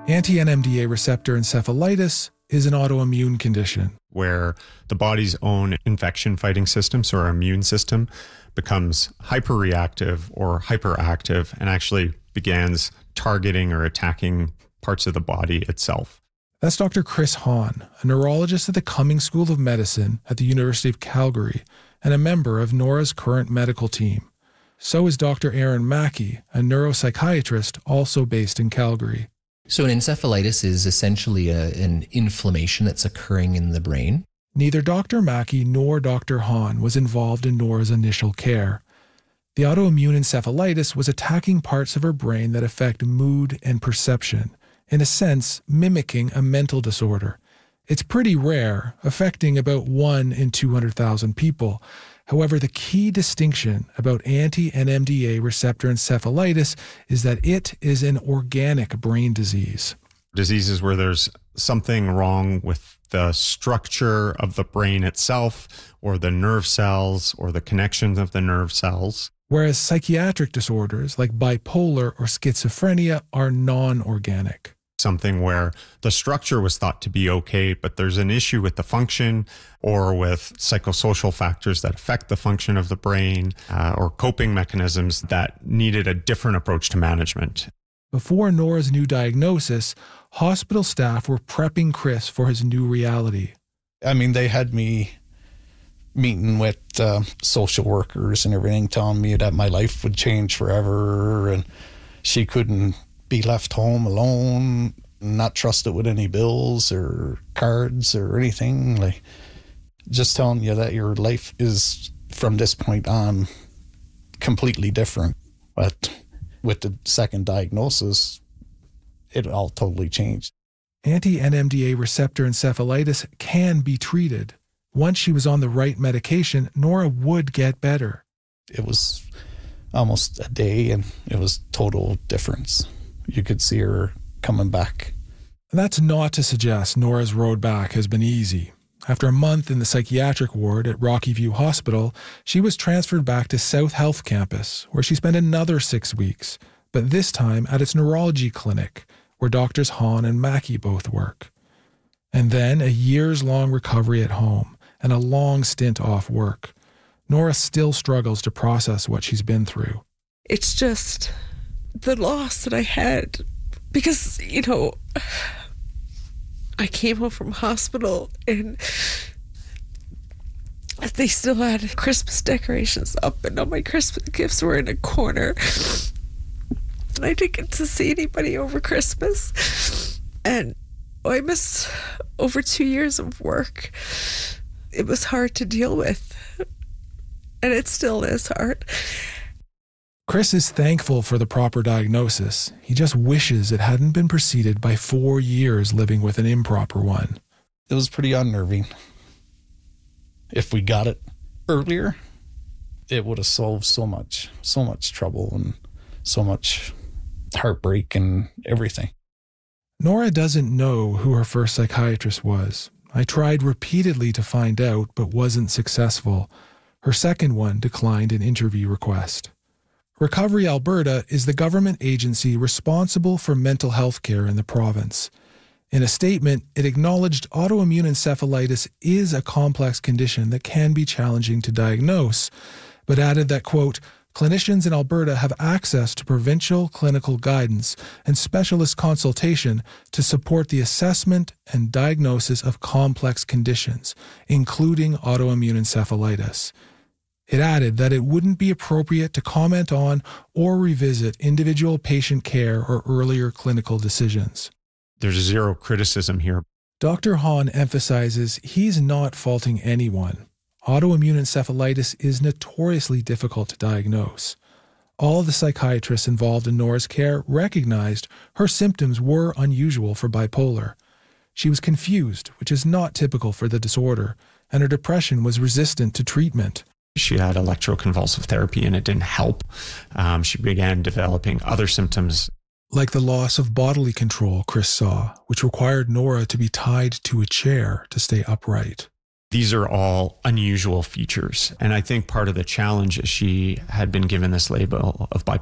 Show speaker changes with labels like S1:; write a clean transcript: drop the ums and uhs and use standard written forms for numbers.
S1: Anti-NMDA receptor encephalitis is an autoimmune condition
S2: where the body's own infection-fighting system, so our immune system, becomes hyperreactive or hyperactive and actually begins targeting or attacking parts of the body itself.
S1: That's Dr. Chris Hahn, a neurologist at the Cummings School of Medicine at the University of Calgary and a member of Nora's current medical team. So is Dr. Aaron Mackey, a neuropsychiatrist also based in Calgary.
S3: So an encephalitis is essentially an inflammation that's occurring in the brain.
S1: Neither Dr. Mackey nor Dr. Hahn was involved in Nora's initial care. The autoimmune encephalitis was attacking parts of her brain that affect mood and perception, in a sense mimicking a mental disorder. It's pretty rare, affecting about 1 in 200,000 people. However, the key distinction about anti-NMDA receptor encephalitis is that it is an organic brain disease.
S2: Diseases where there's something wrong with the structure of the brain itself, or the nerve cells, or the connections of the nerve cells.
S1: Whereas psychiatric disorders like bipolar or schizophrenia are non-organic.
S2: Something where the structure was thought to be okay, but there's an issue with the function or with psychosocial factors that affect the function of the brain or coping mechanisms that needed a different approach to management.
S1: Before Nora's new diagnosis, hospital staff were prepping Chris for his new reality.
S4: I mean, they had me meeting with social workers and everything, telling me that my life would change forever and she couldn't be left home alone, not trusted with any bills or cards or anything. Like, just telling you that your life is from this point on completely different. But with the second diagnosis, it all totally changed.
S1: Anti-NMDA receptor encephalitis can be treated. Once she was on the right medication, Nora would get better.
S4: It was almost a day and it was total difference. You could see her coming back.
S1: That's not to suggest Nora's road back has been easy. After a month in the psychiatric ward at Rocky View Hospital, she was transferred back to South Health Campus, where she spent another 6 weeks, but this time at its neurology clinic, where Doctors Hahn and Mackey both work. And then a years-long recovery at home and a long stint off work. Nora still struggles to process what she's been through.
S5: It's just the loss that I had because, I came home from hospital and they still had Christmas decorations up and all my Christmas gifts were in a corner. And I didn't get to see anybody over Christmas. And I missed over 2 years of work. It was hard to deal with. And it still is hard.
S1: Chris is thankful for the proper diagnosis. He just wishes it hadn't been preceded by 4 years living with an improper one.
S4: It was pretty unnerving. If we got it earlier, it would have solved so much trouble and so much heartbreak and everything.
S1: Nora doesn't know who her first psychiatrist was. I tried repeatedly to find out, but wasn't successful. Her second one declined an interview request. Recovery Alberta is the government agency responsible for mental health care in the province. In a statement, it acknowledged autoimmune encephalitis is a complex condition that can be challenging to diagnose, but added that, quote, clinicians in Alberta have access to provincial clinical guidance and specialist consultation to support the assessment and diagnosis of complex conditions, including autoimmune encephalitis. It added that it wouldn't be appropriate to comment on or revisit individual patient care or earlier clinical decisions.
S2: There's zero criticism here.
S1: Dr. Hahn emphasizes he's not faulting anyone. Autoimmune encephalitis is notoriously difficult to diagnose. All the psychiatrists involved in Nora's care recognized her symptoms were unusual for bipolar. She was confused, which is not typical for the disorder, and her depression was resistant to treatment.
S2: She had electroconvulsive therapy and it didn't help. She began developing other symptoms.
S1: Like the loss of bodily control Chris saw, which required Nora to be tied to a chair to stay upright.
S2: These are all unusual features. And I think part of the challenge is she had been given this label of bipolar